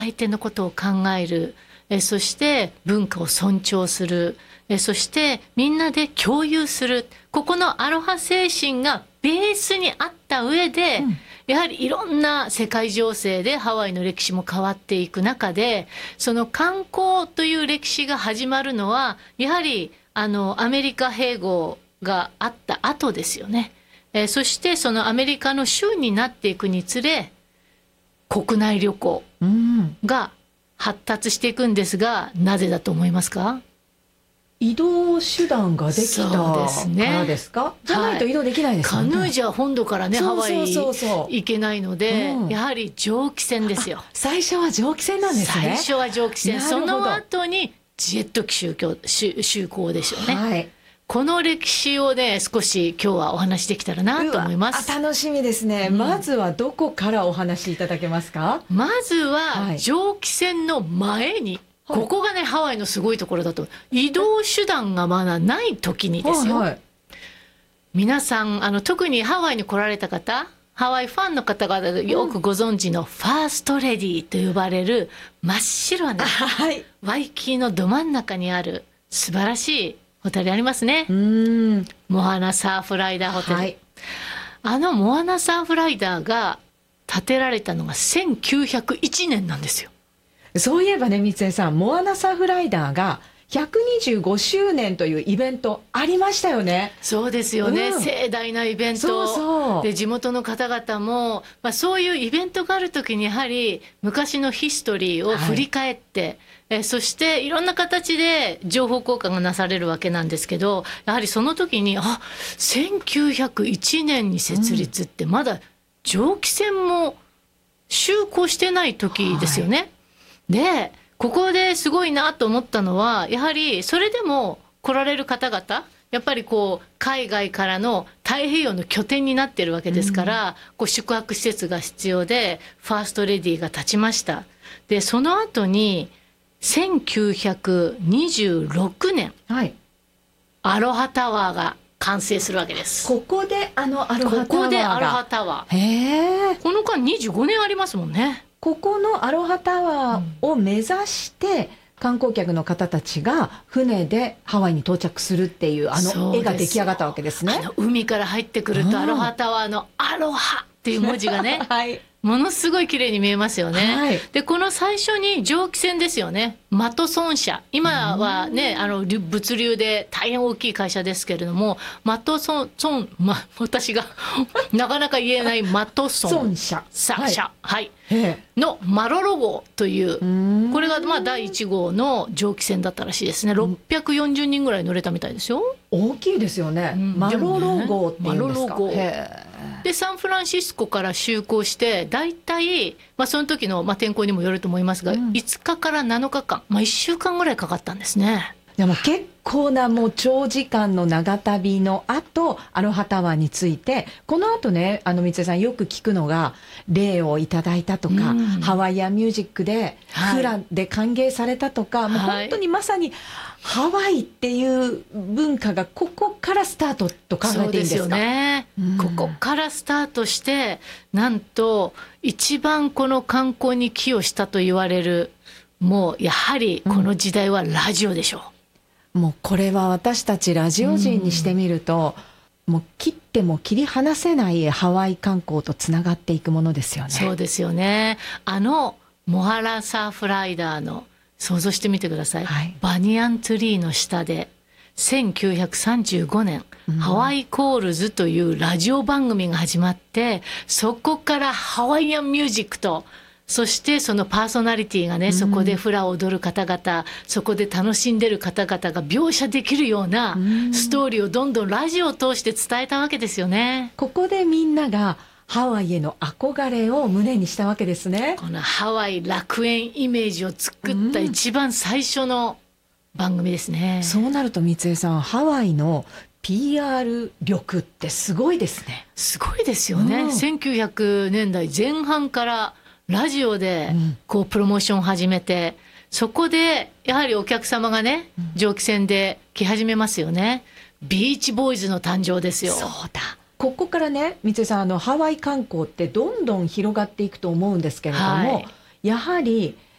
相手のことを考える、そして文化を尊重する、そしてみんなで共有する、ここのアロハ精神がベースにあった上で、やはりいろんな世界情勢でハワイの歴史も変わっていく中で、その観光という歴史が始まるのはやはりアメリカ併合があった後ですよね。そしてそのアメリカの州になっていくにつれ、国内旅行が発達していくんですが、なぜだと思いますか？ 移動手段ができたからですか？じゃないと移動できないですよね。 カヌーじゃ本土からね、ハワイ行けないので、やはり蒸気船ですよ。 最初は蒸気船なんですね。 最初は蒸気船、その後にジェット機就航でしょうね。はい、この歴史をね、少し今日はお話できたらなと思います。 楽しみですね。まずはどこからお話しいただけますか？ まずは蒸気船の前に、ここがね、ハワイのすごいところだと、移動手段がまだない時にですよ。皆さん特にハワイに来られた方、ハワイファンの方がよくご存知のファーストレディと呼ばれる真っ白なワイキキのど真ん中にある素晴らしいホテルありますね。モアナサーフライダーホテル。モアナサーフライダーが建てられたのが1901年なんですよ。 そういえばね、三江さん、モアナサーフライダーが125周年というイベントありましたよね。 そうですよね、盛大なイベントで、地元の方々も、そういうイベントがある時にやはり昔のヒストリーを振り返って、そしていろんな形で情報交換がなされるわけなんですけど、やはりその時に1901年に設立ってまだ蒸気船も就航してない時ですよね。でここですごいなと思ったのは、やはりそれでも来られる方々、やっぱり海外からの太平洋の拠点になっているわけですから、宿泊施設が必要でファーストレディが立ちました。でその後に1926年、アロハタワーが完成するわけです。 ここでアロハタワーが。 ここでアロハタワー。この間25年ありますもんね。 ここのアロハタワーを目指して観光客の方たちが船でハワイに到着するっていう絵が出来上がったわけですね。 海から入ってくるとアロハタワーのアロハっていう文字がね、ものすごい綺麗に見えますよね。でこの最初に蒸気船ですよね。マトソン社、今はね物流で大変大きい会社ですけれども、マトソン、私がなかなか言えないマトソン社のマロロ号という、これが第1号の蒸気船だったらしいですね。640人ぐらい乗れたみたいですよ。 大きいですよね。マロロ号っていうんですか。 でサンフランシスコから就航して、だいたいその時の天候にもよると思いますが、5日から7日間、1週間ぐらいかかったんですね。 でも結構なもう長時間の長旅の後、アロハタワーについて、この後ね、三江さんよく聞くのが、礼をいただいたとか、ハワイアンミュージックでフラで歓迎されたとか、もう本当にまさにハワイっていう文化がここからスタートと考えていいんですか？そうですよね。 ここからスタートして、なんと一番この観光に寄与したと言われる、もうやはりこの時代はラジオでしょう。 もうこれは私たちラジオ人にしてみると、もう切っても切り離せないハワイ観光とつながっていくものですよね。 そうですよね。モアナサーフライダーの想像してみてください、バニヤンツリーの下で1935年、ハワイコールズというラジオ番組が始まって、そこからハワイアンミュージックと、そしてそのパーソナリティがね、そこでフラを踊る方々、そこで楽しんでる方々が描写できるようなストーリーをどんどんラジオを通して伝えたわけですよね。 ここでみんながハワイへの憧れを胸にしたわけですね。 このハワイ楽園イメージを作った一番最初の番組ですね。 そうなると三江さん、ハワイの PR 力ってすごいですね。 すごいですよね。1900年代前半からラジオでプロモーションを始めて、そこでやはりお客様がね、蒸気船で来始めますよね。ビーチボーイズの誕生ですよ。 そうだ。ここからね、三江さん、ハワイ観光ってどんどん広がっていくと思うんですけれども、やはり